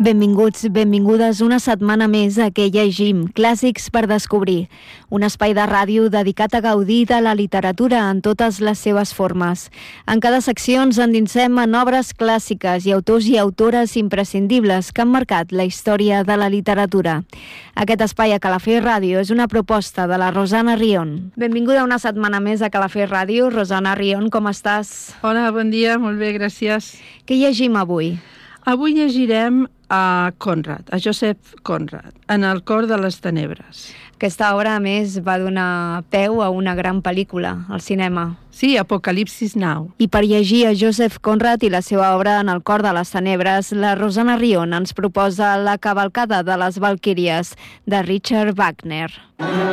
Benvinguts, benvingudes una setmana més a Què llegim, clàssics per descobrir. Un espai de ràdio dedicat a gaudir de la literatura en totes les seves formes. En cada secció ens endinsem en obres clàssiques i autors i autores imprescindibles que han marcat la història de la literatura. Aquest espai a Calafell Ràdio és una proposta de la Rosana Rion. Benvinguda una setmana més a Calafell Ràdio. Rosana Rion, com estàs? Hola, bon dia, molt bé, gràcies. Què llegim avui? Avui llegirem a Conrad, a Joseph Conrad, En el cor de les tenebres. Aquesta obra, a més, va donar peu a una gran pel·lícula al cinema. Sí, Apocalipsis Now. I per llegir a Joseph Conrad i la seva obra En el cor de les tenebres, la Rosana Rion ens proposa La cavalcada de les Valquíries, de Richard Wagner.